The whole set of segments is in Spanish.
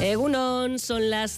Egunon, son las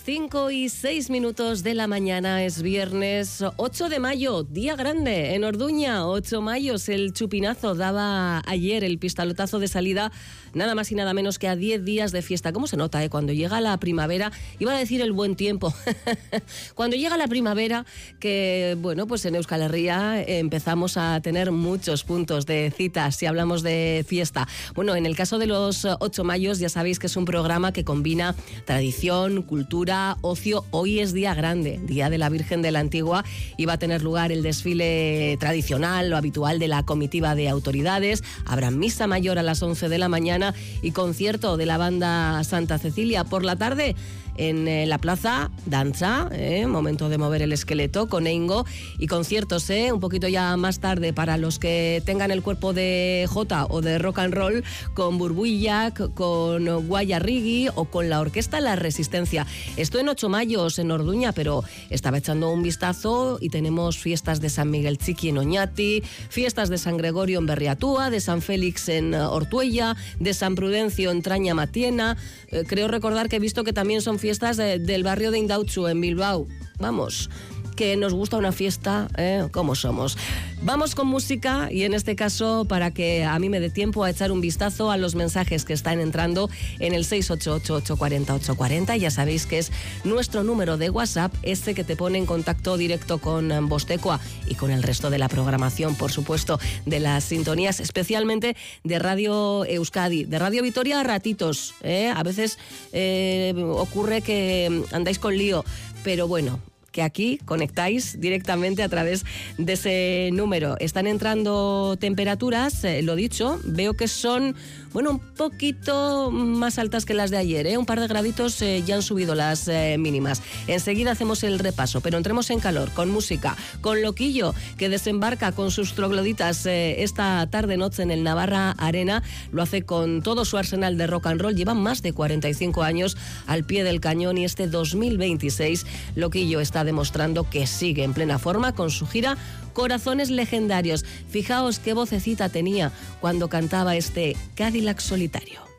5:06 de la mañana, es viernes 8 de mayo, día grande en Orduña, 8 de mayo, el chupinazo, daba ayer el pistoletazo de salida, nada más y nada menos que a 10 días de fiesta. ¿Cómo se nota, cuando llega la primavera? Iba a decir el buen tiempo. Cuando llega la primavera, que bueno, pues en Euskal Herria empezamos a tener muchos puntos de citas si hablamos de fiesta. Bueno, en el caso de los 8 mayos, ya sabéis que es un programa que combina tradición, cultura, ocio. Hoy es día grande, Día de la Virgen de la Antigua, y va a tener lugar el desfile tradicional, lo habitual de la comitiva de autoridades. Habrá misa mayor a las 11 de la mañana y concierto de la banda Santa Cecilia. Por la tarde, en la plaza, danza, momento de mover el esqueleto con Eingo, y conciertos, un poquito ya más tarde para los que tengan el cuerpo de jota o de rock and roll, con Burbuillac, con Guayarrigui o con la orquesta La Resistencia. Esto en 8 mayos en Orduña, pero estaba echando un vistazo y tenemos fiestas de San Miguel Chiqui en Oñati, fiestas de San Gregorio en Berriatúa, de San Félix en Ortuella, de San Prudencio en Traña Matiena. Creo recordar que he visto que también son fiestas del barrio de Indautxu en Bilbao. Vamos, que nos gusta una fiesta, como somos. Vamos con música, y en este caso, para que a mí me dé tiempo a echar un vistazo a los mensajes que están entrando en el 688-840-840. Ya sabéis que es nuestro número de WhatsApp, este que te pone en contacto directo con Bostecoa y con el resto de la programación, por supuesto, de las sintonías, especialmente de Radio Euskadi, de Radio Vitoria a ratitos. A veces ocurre que andáis con lío, pero bueno, que aquí conectáis directamente a través de ese número. Están entrando temperaturas, lo dicho, veo que son, bueno, un poquito más altas que las de ayer, un par de graditos ya han subido las mínimas. Enseguida hacemos el repaso, pero entremos en calor, con música, con Loquillo, que desembarca con sus trogloditas esta tarde-noche en el Navarra Arena. Lo hace con todo su arsenal de rock and roll, lleva más de 45 años al pie del cañón, y este 2026 Loquillo está demostrando que sigue en plena forma con su gira Corazones Legendarios. Fijaos qué vocecita tenía cuando cantaba este Cadillac Solitario.